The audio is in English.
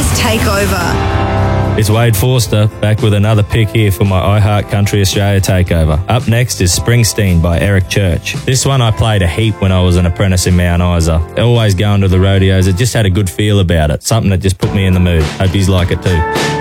Takeover. It's Wade Forster, back with another pick here for my iHeart Country Australia Takeover. Up next is Springsteen by Eric Church. This one I played a heap when I was an apprentice in Mount Isa. Always going to the rodeos, it just had a good feel about it. Something that just put me in the mood. Hope yous like it too.